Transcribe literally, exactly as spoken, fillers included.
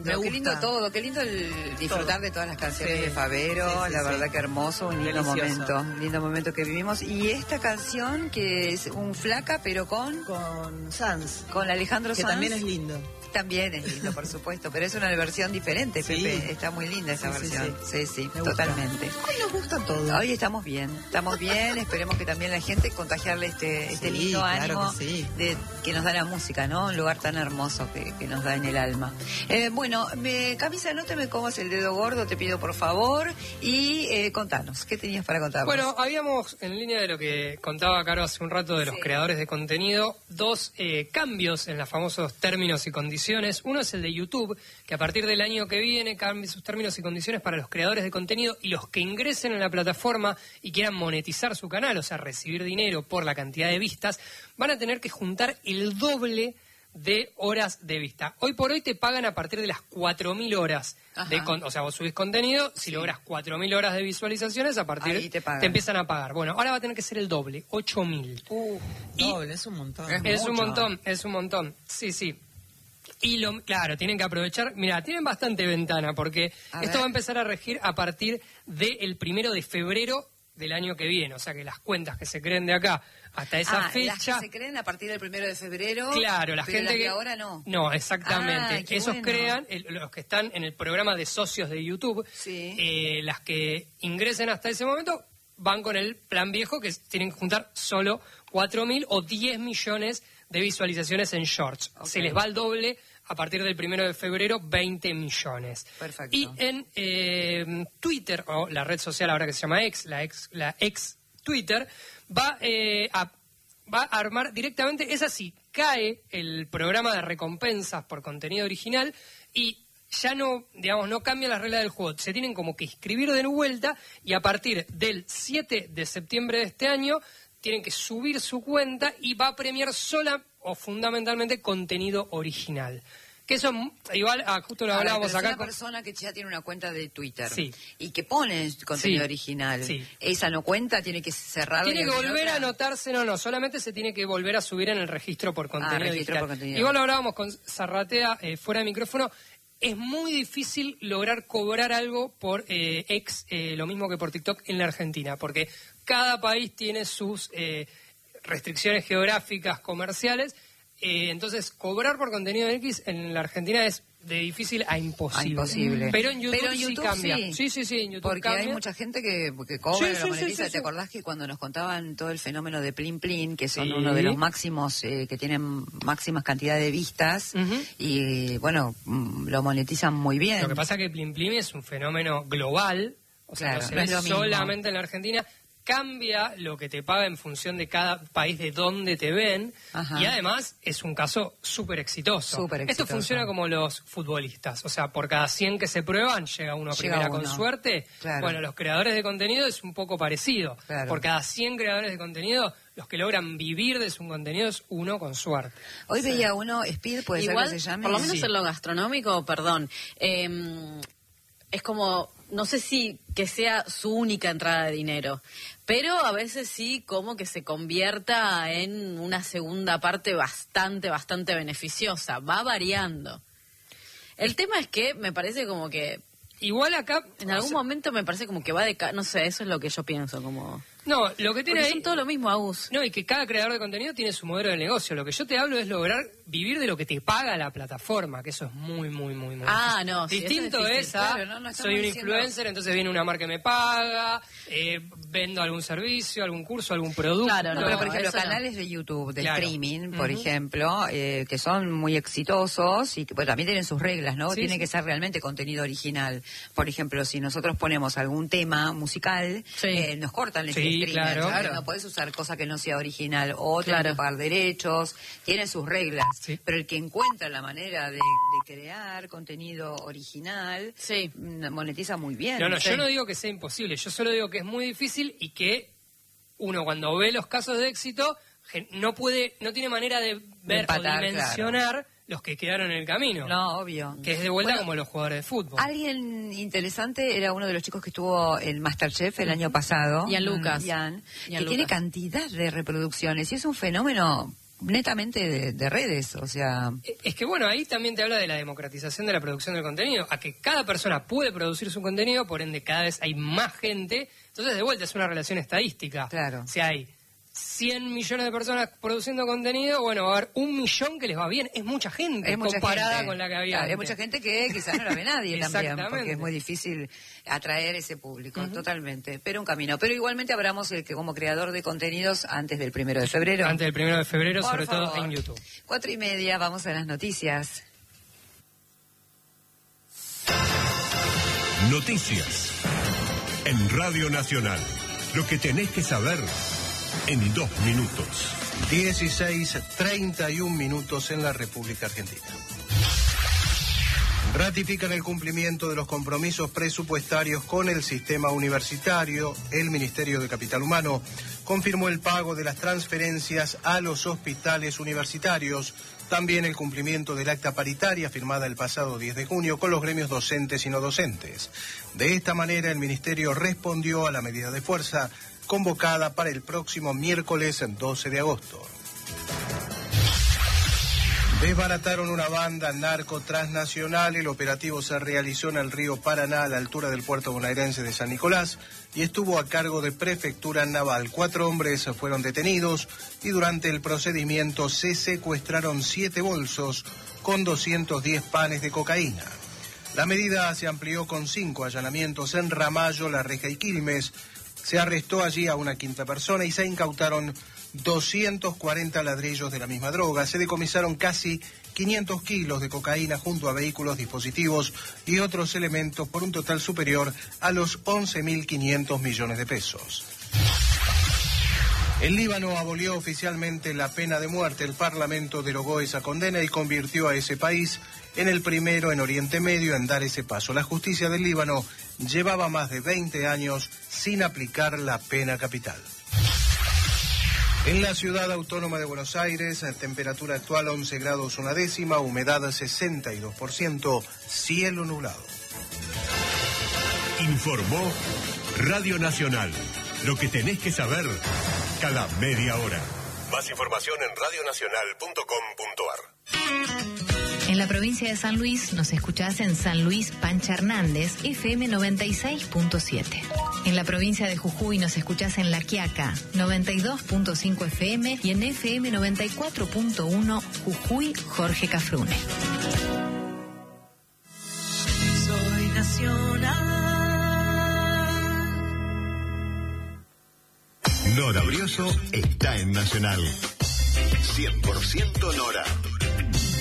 lindo, qué lindo todo, qué lindo el disfrutar todo. de todas las canciones sí. de Favero, sí, sí, la sí. verdad que hermoso, un lindo Delicioso. momento, un lindo momento que vivimos. Y esta canción que es un flaca, pero con... Con Sanz. Con Alejandro que Sanz. Que también es lindo. También es lindo, por supuesto, pero es una versión diferente, sí. Pepe. Está muy linda esa sí, versión. Sí, sí, sí, sí totalmente. Hoy nos gusta todo. Hoy estamos bien, estamos bien. Esperemos que también la gente contagiarle este, este sí, lindo claro ánimo que, sí. de, que nos da la música, ¿no? Un lugar tan hermoso que, que nos da en el alma. Eh, bueno, me, Camisa, no te me comas el dedo gordo, te pido por favor. Y eh, contanos, ¿qué tenías para contarnos? Bueno, habíamos, en línea de lo que contaba Caro hace un rato de los sí. creadores de contenido, dos eh, cambios en los famosos términos y condiciones. Uno es el de YouTube, que a partir del año que viene cambia sus términos y condiciones para los creadores de contenido y los que ingresen en la plataforma y quieran monetizar su canal, o sea, recibir dinero por la cantidad de vistas, van a tener que juntar el doble de horas de vista. Hoy por hoy te pagan a partir de las cuatro mil horas. De con, o sea, vos subís contenido, si sí. logras cuatro mil horas de visualizaciones, a partir Ahí te, te empiezan a pagar. Bueno, ahora va a tener que ser el doble, ocho mil. Uh, doble, es un montón. Es, es un montón, es un montón. Sí, sí. Y lo, claro, tienen que aprovechar, mira, tienen bastante ventana porque a esto ver. va a empezar a regir a partir del primero de febrero del año que viene, o sea que las cuentas que se creen de acá hasta esa ah, fecha... las que se creen a partir del primero de febrero, claro, la pero gente las que de ahora no. No, exactamente. Ah, Esos bueno. crean, el, los que están en el programa de socios de YouTube, sí. eh, las que ingresen hasta ese momento van con el plan viejo que tienen que juntar solo cuatro mil o diez millones de visualizaciones en Shorts. Okay. Se les va el doble a partir del primero de febrero, veinte millones. Perfecto. Y en eh, Twitter, o la red social ahora que se llama X, la ex, la ex Twitter, va, eh, a, va a armar directamente, es así, cae el programa de recompensas por contenido original y ya no, digamos, no cambia las reglas del juego. Se tienen como que inscribir de vuelta y a partir del siete de septiembre de este año tienen que subir su cuenta y va a premiar sola o fundamentalmente contenido original. Que eso, igual, ah, justo lo hablábamos Ahora, acá. Una con... persona que ya tiene una cuenta de Twitter sí. y que pone contenido sí. original, sí. esa no cuenta, tiene que cerrar. Tiene que volver otra? a anotarse, no, no, solamente se tiene que volver a subir en el registro por contenido ah, registro digital. Por contenido. Igual lo hablábamos con Zarratea eh, fuera de micrófono. Es muy difícil lograr cobrar algo por eh, X, eh, lo mismo que por TikTok en la Argentina, porque cada país tiene sus eh, restricciones geográficas, comerciales, eh, entonces cobrar por contenido X en la Argentina es de difícil a imposible. A imposible. Pero en YouTube, Pero en YouTube sí cambia. Sí, sí, sí, sí en YouTube porque cambia. hay mucha gente que, que cobra, sí, la sí, monetiza. sí, sí, ¿Te sí. acordás que cuando nos contaban todo el fenómeno de Plin Plin, que son sí. uno de los máximos, eh, que tienen máximas cantidades de vistas, uh-huh. y bueno, lo monetizan muy bien? Lo que pasa es que Plin Plin es un fenómeno global, o sea, claro, no se no ve es lo solamente mismo. en la Argentina. Cambia lo que te paga en función de cada país de dónde te ven. Ajá. Y además es un caso súper exitoso. Súper exitoso. Esto funciona como los futbolistas, o sea, por cada cien que se prueban llega uno a llega primera uno. con suerte. Claro. Bueno, los creadores de contenido es un poco parecido. Claro. Por cada cien creadores de contenido, los que logran vivir de su contenido es uno con suerte. Hoy sí. veía uno, Speed, puede Igual, ser que se llame. por lo menos sí. en lo gastronómico, perdón, eh, es como, no sé si que sea su única entrada de dinero, pero a veces sí como que se convierta en una segunda parte bastante, bastante beneficiosa. Va variando. El tema es que me parece como que... Igual acá... En algún o sea, momento me parece como que va de... Ca- no sé, eso es lo que yo pienso, como... No, lo que tiene Porque ahí... son todo lo mismo, Agus. No, y que cada creador de contenido tiene su modelo de negocio. Lo que yo te hablo es lograr vivir de lo que te paga la plataforma, que eso es muy, muy, muy, muy Ah, difícil. no, sí, distinto eso es es difícil. a, Claro, no, no soy un diciendo... influencer, entonces viene una marca que me paga, eh, vendo algún servicio, algún curso, algún producto. Claro, No, no, pero por no, ejemplo, eso no. canales de YouTube, de Claro. streaming, por Uh-huh. ejemplo, eh, que son muy exitosos y que bueno, también tienen sus reglas, ¿no? Sí, Tiene sí. que ser realmente contenido original. Por ejemplo, si nosotros ponemos algún tema musical, Sí. eh, nos cortan el Sí, streamer. claro. Claro. No podés usar cosa que no sea original o tenés Claro. que pagar derechos, tienen sus reglas. Sí. Pero el que encuentra la manera de, de crear contenido original, Sí. mm, monetiza muy bien. No, no, Sí. yo no digo que sea imposible, yo solo digo que es muy difícil y que uno cuando ve los casos de éxito gen- no puede, no tiene manera de ver empatar, o dimensionar los que quedaron en el camino. No, obvio. Que es de vuelta Bueno, como los jugadores de fútbol. Alguien interesante era uno de los chicos que estuvo en MasterChef el año pasado. Ian Lucas. Ian, Ian que tiene Lucas. cantidad de reproducciones y es un fenómeno netamente de, de redes, o sea... Es que bueno, ahí también te habla de la democratización de la producción del contenido, a que cada persona puede producir su contenido, por ende cada vez hay más gente, entonces de vuelta es una relación estadística. Claro. Si hay cien millones de personas produciendo contenido, bueno, va a haber un millón que les va bien. Es mucha gente es mucha comparada gente. con la que había Claro, antes. hay mucha gente que quizás no la ve nadie también, Exactamente. porque es muy difícil atraer ese público, Uh-huh. totalmente. Pero un camino. Pero igualmente abramos el que como creador de contenidos antes del primero de febrero. Antes del primero de febrero, Por sobre favor. todo en YouTube. Cuatro y media, vamos a las noticias. Noticias en Radio Nacional. Lo que tenés que saber en dos minutos. dieciséis treinta y un minutos en la República Argentina. Ratifican el cumplimiento de los compromisos presupuestarios con el sistema universitario. El Ministerio de Capital Humano confirmó el pago de las transferencias a los hospitales universitarios. También el cumplimiento del acta paritaria firmada el pasado diez de junio con los gremios docentes y no docentes. De esta manera, el Ministerio respondió a la medida de fuerza convocada para el próximo miércoles doce de agosto. Desbarataron una banda narco transnacional. El operativo se realizó en el río Paraná, a la altura del puerto bonaerense de San Nicolás, y estuvo a cargo de Prefectura Naval. Cuatro hombres fueron detenidos y durante el procedimiento se secuestraron siete bolsos con doscientos diez panes de cocaína. La medida se amplió con cinco allanamientos en Ramallo, La Reja y Quilmes. Se arrestó allí a una quinta persona y se incautaron doscientos cuarenta ladrillos de la misma droga. Se decomisaron casi quinientos kilos de cocaína junto a vehículos, dispositivos y otros elementos por un total superior a los once mil quinientos millones de pesos. El Líbano abolió oficialmente la pena de muerte. El Parlamento derogó esa condena y convirtió a ese país en el primero en Oriente Medio en dar ese paso. La justicia del Líbano llevaba más de veinte años sin aplicar la pena capital. En la ciudad autónoma de Buenos Aires, temperatura actual once grados una décima, humedad sesenta y dos por ciento, cielo nublado. Informó Radio Nacional. Lo que tenés que saber cada media hora. Más información en radio nacional punto com punto ar. En la provincia de San Luis nos escuchás en San Luis Pancha Hernández, F M noventa y seis punto siete. En la provincia de Jujuy nos escuchás en La Quiaca, noventa y dos punto cinco F M y en F M noventa y cuatro punto uno Jujuy Jorge Cafrune. Soy nacional. Nora Brioso está en Nacional. cien por ciento Nora.